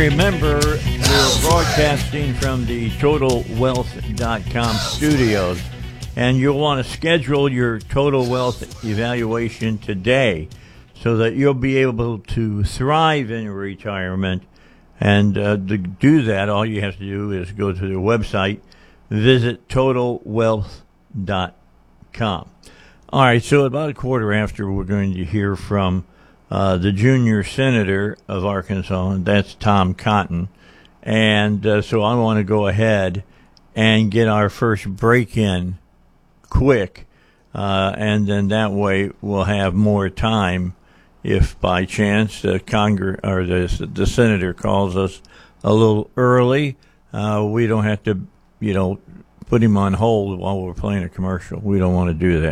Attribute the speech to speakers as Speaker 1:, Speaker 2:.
Speaker 1: remember, we're broadcasting from the TotalWealth.com studios, and you'll want to schedule your Total Wealth evaluation today so that you'll be able to thrive in retirement. And to do that, all you have to do is go to their website, visit TotalWealth.com. All right, so about a quarter after, we're going to hear from the junior senator of Arkansas, and that's Tom Cotton. And so I want to go ahead and get our first break in quick, and then that way we'll have more time if by chance the the senator calls us a little early. We don't have to, put him on hold while we're playing a commercial. We don't want to do that.